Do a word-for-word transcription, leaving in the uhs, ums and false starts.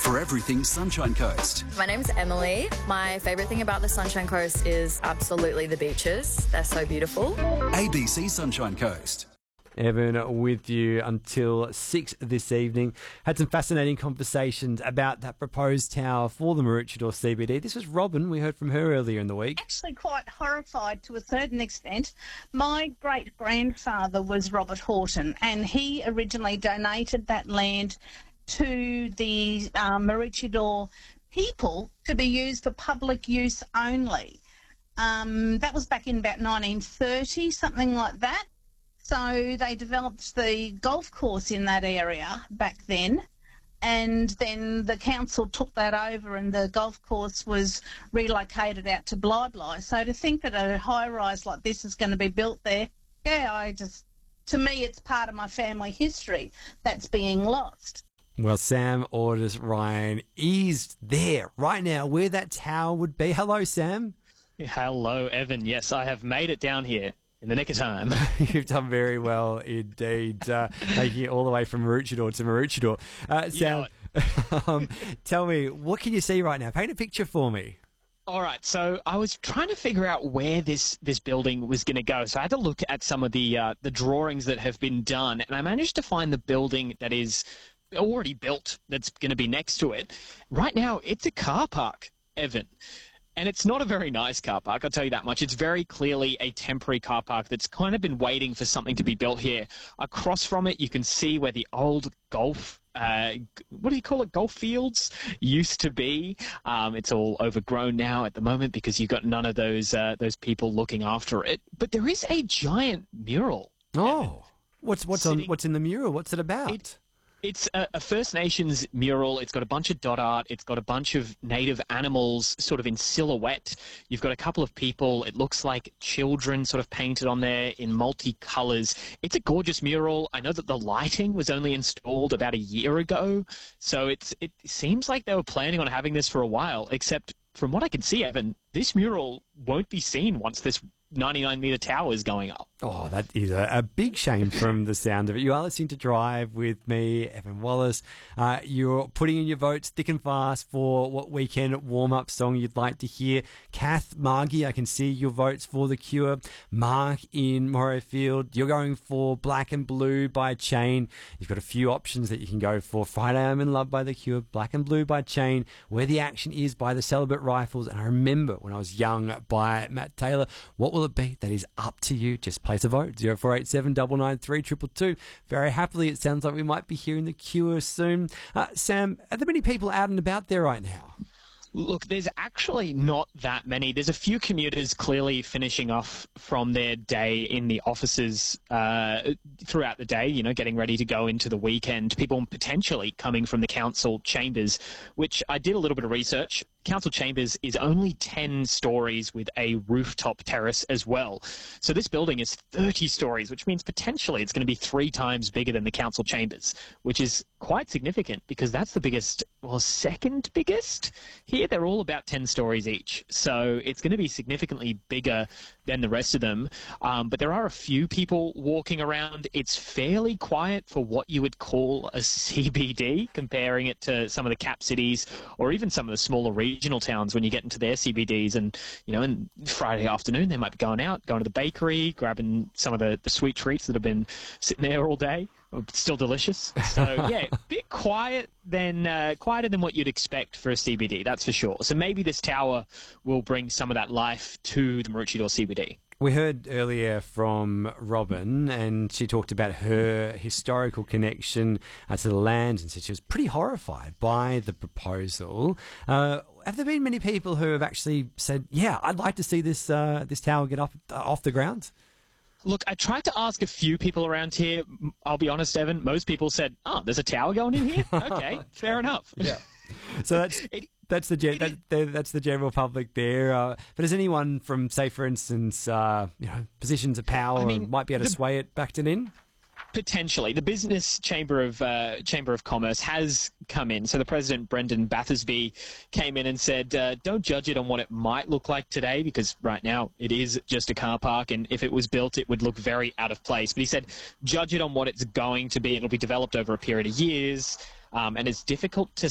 for everything Sunshine Coast. My name's Emily. My favourite thing about the Sunshine Coast is absolutely the beaches. They're so beautiful. A B C Sunshine Coast. Evan with you until six this evening. Had some fascinating conversations about that proposed tower for the Maroochydore C B D. This was Robin. We heard from her earlier in the week. Actually quite horrified to a certain extent. My great-grandfather was Robert Horton, and he originally donated that land to the um, Maroochydore people to be used for public use only. Um, that was back in about nineteen thirty, something like that. So they developed the golf course in that area back then, and then the council took that over and the golf course was relocated out to Bly Bly. So to think that a high-rise like this is going to be built there, yeah, I just, to me it's part of my family history that's being lost. Well, Sam Orders Ryan is there right now where that tower would be. Hello, Sam. Hello, Evan. Yes, I have made it down here in the nick of time. You've done very well indeed, uh, taking it all the way from Maroochydore to Maroochydore. Uh, Sam, um, tell me, what can you see right now? Paint a picture for me. All right, so I was trying to figure out where this, this building was going to go. So I had to look at some of the uh, the drawings that have been done, and I managed to find the building that is already built that's going to be next to it. Right now, it's a car park, Evan. And it's not a very nice car park, I'll tell you that much. It's very clearly a temporary car park that's kind of been waiting for something to be built here. Across from it, you can see where the old golf, uh, what do you call it, golf fields used to be. Um, it's all overgrown now at the moment because you've got none of those, uh, those people looking after it. But there is a giant mural. Oh, Evan, what's what's sitting, on what's in the mural? What's it about? It, It's a, a First Nations mural. It's got a bunch of dot art. It's got a bunch of native animals sort of in silhouette. You've got a couple of people. It looks like children sort of painted on there in multicolours. It's a gorgeous mural. I know that the lighting was only installed about a year ago. So it's it seems like they were planning on having this for a while, except from what I can see, Evan, this mural won't be seen once this ninety-nine metre tower is going up. Oh, that is a, a big shame from the sound of it. You are listening to Drive with me, Evan Wallace. Uh, you're putting in your votes thick and fast for what weekend warm-up song you'd like to hear. Kath, Margie, I can see your votes for The Cure. Mark in Morrowfield, you're going for Black and Blue by Chain. You've got a few options that you can go for. Friday I'm in Love by The Cure, Black and Blue by Chain, Where the Action Is by the Celibate Rifles, and I Remember When I Was Young by Matt Taylor. What will it be? That is up to you. Just place a vote. zero four eight seven nine nine three two two two. Very happily, it sounds like we might be hearing The Cure soon. Uh, Sam, are there many people out and about there right now? Look, there's actually not that many. There's a few commuters clearly finishing off from their day in the offices uh, throughout the day, you know, getting ready to go into the weekend. People potentially coming from the council chambers, which I did a little bit of research. Council chambers is only ten stories with a rooftop terrace as well. So this building is thirty stories, which means potentially it's going to be three times bigger than the council chambers, which is quite significant because that's the biggest, well, second biggest here. They're all about ten stories each. So it's going to be significantly bigger than the rest of them. Um, but there are a few people walking around. It's fairly quiet for what you would call a C B D, comparing it to some of the cap cities or even some of the smaller regional towns when you get into their C B Ds. And, you know, and Friday afternoon, they might be going out, going to the bakery, grabbing some of the, the sweet treats that have been sitting there all day. Still delicious. So, yeah, a bit quiet than, uh, quieter than what you'd expect for a C B D, that's for sure. So maybe this tower will bring some of that life to the Maroochydore C B D. We heard earlier from Robin, and she talked about her historical connection uh, to the land, and said she was pretty horrified by the proposal. Uh, have there been many people who have actually said, yeah, I'd like to see this uh, this tower get up, uh, off the ground? Look, I tried to ask a few people around here. I'll be honest, Evan, most people said, oh, there's a tower going in here? Okay, fair enough. Yeah. So that's it, that's the gen- that, that, that's the general public there. Uh, but is anyone from, say, for instance, uh, you know, positions of power, I mean, might be able to the, sway it back to in? Potentially. The Business Chamber of uh, Chamber of Commerce has come in. So the president, Brendan Bathersby, came in and said, uh, don't judge it on what it might look like today, because right now it is just a car park, and if it was built, it would look very out of place. But he said, judge it on what it's going to be. It'll be developed over a period of years, um, and it's difficult to